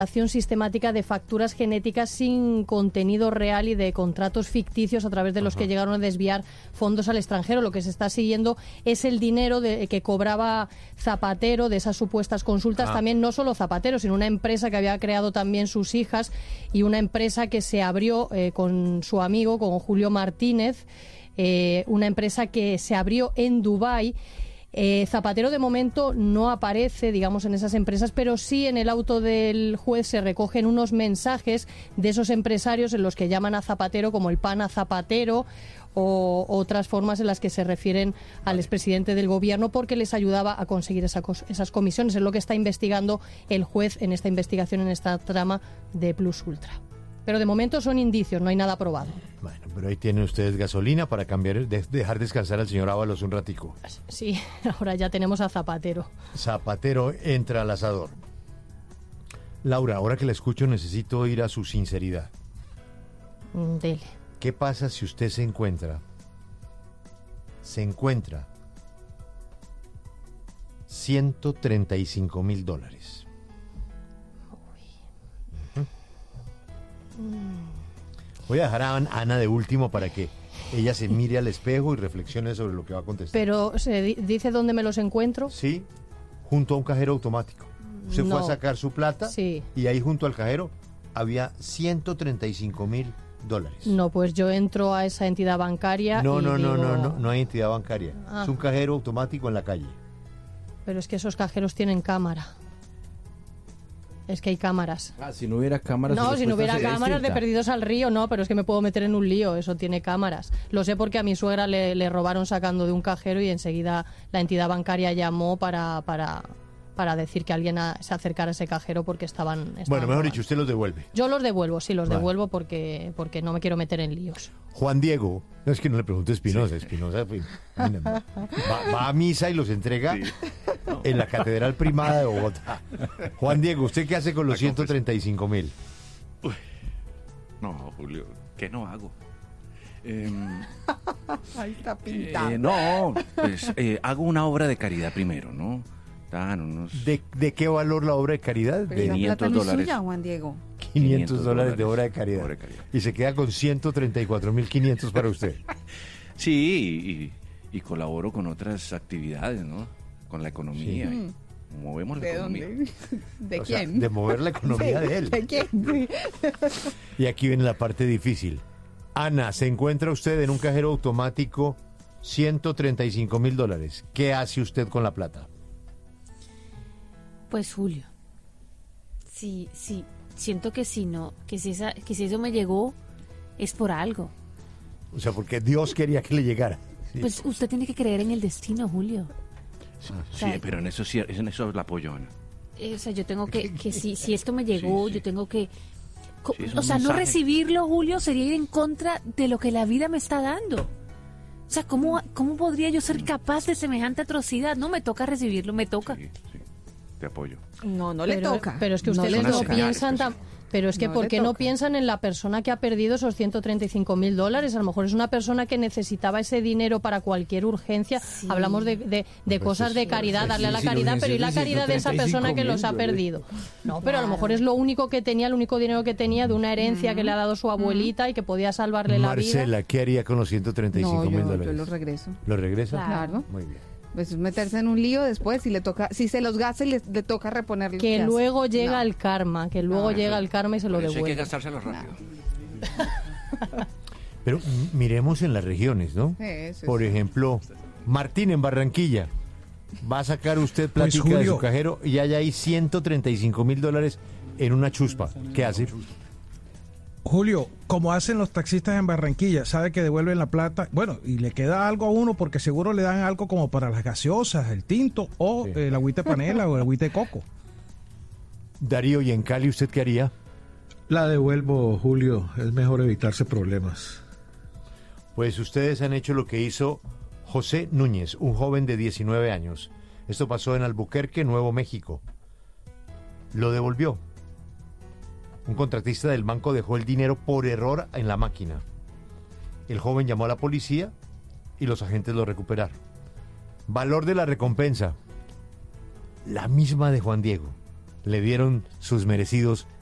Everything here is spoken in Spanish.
sistemática de facturas genéticas sin contenido real y de contratos ficticios a través de los que llegaron a desviar fondos al extranjero. Lo que se está siguiendo es el dinero que cobraba Zapatero de esas supuestas consultas. También no solo Zapatero, sino una empresa que había creado también sus hijas y una empresa que se abrió con su amigo, con Julio Martínez, una empresa que se abrió en Dubái. Zapatero de momento no aparece, digamos, en esas empresas, pero sí en el auto del juez se recogen unos mensajes de esos empresarios en los que llaman a Zapatero como el pana Zapatero o otras formas en las que se refieren al expresidente del gobierno porque les ayudaba a conseguir esas comisiones. Es lo que está investigando el juez en esta investigación, en esta trama de Plus Ultra. Pero de momento son indicios, no hay nada probado. Bueno, pero ahí tienen ustedes gasolina para dejar descansar al señor Ábalos un ratico. Sí, ahora ya tenemos a Zapatero. Zapatero entra al asador. Laura, ahora que la escucho necesito ir a su sinceridad. Dele. ¿Qué pasa si usted se encuentra $135,000? Voy a dejar a Ana de último para que ella se mire al espejo y reflexione sobre lo que va a contestar. ¿Pero se dice dónde me los encuentro? Sí, junto a un cajero automático. Usted fue a sacar su plata y ahí junto al cajero había $135,000. No, pues yo entro a esa entidad bancaria. No hay entidad bancaria. Es un cajero automático en la calle. Pero es que esos cajeros tienen cámara. Es que hay cámaras. Si no hubiera cámaras... No, si no hubiera cámaras distinta. de Perdidos al Río, no, pero es que me puedo meter en un lío, eso tiene cámaras. Lo sé porque a mi suegra le robaron sacando de un cajero y enseguida la entidad bancaria llamó para decir que alguien se acercara a ese cajero porque estaban bueno, mejor robando. dicho, usted los devuelve. Yo los devuelvo, sí, los devuelvo porque no me quiero meter en líos. Juan Diego, no es que no le pregunte a Espinosa, Espinosa va a misa y los entrega en la Catedral Primada de Bogotá. Juan Diego, ¿usted qué hace con los 135,000? No, Julio, ¿qué no hago? Ahí está pintado. No, pues hago una obra de caridad primero, ¿no? Dan unos... ¿De qué valor la obra de caridad? Pero De la plata $500. no es suya, Juan Diego. $500 de obra de caridad. Y se queda con 134,500 para usted. Sí, y colaboro con otras actividades, ¿no? Con la economía. Sí. Movemos la ¿De economía. dónde? ¿De O quién? sea, de mover la economía de él. ¿De quién? Y aquí viene la parte difícil. Ana, se encuentra usted en un cajero automático $135,000. ¿Qué hace usted con la plata? Pues Julio, sí, siento que si eso me llegó es por algo. O sea, porque Dios quería que le llegara. Sí. Pues usted tiene que creer en el destino, Julio. Sí, pero en eso la apoyo, Ana. O sea, yo tengo que si esto me llegó, Sí. yo tengo que... Sí, es o un sea, no mensaje. recibirlo, Julio, sería ir en contra de lo que la vida me está dando. O sea, ¿cómo podría yo ser capaz de semejante atrocidad? No, me toca recibirlo, me toca. Sí, te apoyo. No le toca. Pero es que No ustedes le no toca. piensan pero es que No ¿por le qué no toca. piensan en la persona que ha perdido esos $135,000? A lo mejor es una persona que necesitaba ese dinero para cualquier urgencia. Sí. Hablamos de cosas de caridad, darle a la sí, caridad, sí, pero ¿y sí, la caridad de esa persona que los ha 135,000, perdido? No, pero a lo mejor es lo único que tenía, el único dinero que tenía de una herencia que le ha dado su abuelita y que podía salvarle la vida. Marcela, ¿qué haría con los $135,000? Yo los regreso. ¿Lo regresa? Claro. Muy bien. Pues meterse en un lío después, si se los gasta le toca reponerlo. Que luego llega el karma, que luego llega el karma y se lo Por eso hay que devuelve. gastárselo rápido. Pero miremos en las regiones, ¿no? Eso, Por sí. ejemplo, Martín en Barranquilla. Va a sacar usted Pues, plática de Julio. su cajero y hay ahí $135,000 en una chuspa. ¿Qué hace? Julio, como hacen los taxistas en Barranquilla, sabe que devuelven la plata, bueno, y le queda algo a uno porque seguro le dan algo como para las gaseosas, el tinto o Sí. el agüita de panela o el agüita de coco. Darío, ¿y en Cali usted qué haría? La devuelvo, Julio. Es mejor evitarse problemas. Pues ustedes han hecho lo que hizo José Núñez, un joven de 19 años. Esto pasó en Albuquerque, Nuevo México. Lo devolvió. Un contratista del banco dejó el dinero por error en la máquina. El joven llamó a la policía y los agentes lo recuperaron. Valor de la recompensa: la misma de Juan Diego, le dieron sus merecidos